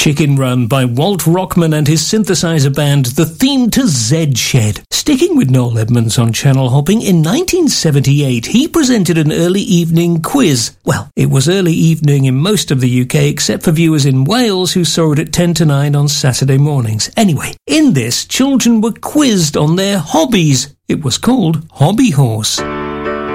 Chicken Run by Walt Rockman and his synthesizer band, the theme to Zed Shed. Sticking with Noel Edmonds on Channel Hopping, in 1978 he presented an early evening quiz. Well, it was early evening in most of the UK except for viewers in Wales who saw it at 10 to 9 on Saturday mornings. Anyway, in this, children were quizzed on their hobbies. It was called Hobby Horse.